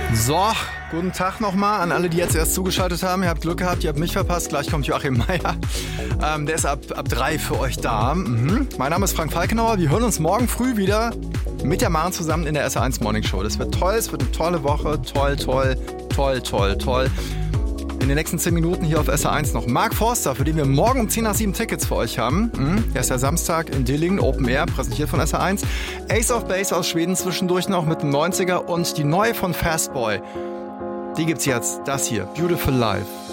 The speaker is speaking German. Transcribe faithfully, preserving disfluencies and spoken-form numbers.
So, guten Tag nochmal an alle, die jetzt erst zugeschaltet haben. Ihr habt Glück gehabt, ihr habt mich verpasst. Gleich kommt Joachim Meier. Ähm, der ist ab, ab drei für euch da. Mhm. Mein Name ist Frank Falkenauer. Wir hören uns morgen früh wieder mit der Maren zusammen in der S R eins Morning Show. Das wird toll, es wird eine tolle Woche. Toll, toll, toll, toll, toll. In den nächsten zehn Minuten hier auf S R eins noch Mark Forster, für den wir morgen um zehn nach sieben Tickets für euch haben. Mhm. Er ist ja Samstag in Dillingen, Open Air, präsentiert von S R eins. Ace of Base aus Schweden zwischendurch noch mit dem neunziger und die neue von Fastboy. Die gibt's jetzt, das hier, Beautiful Life.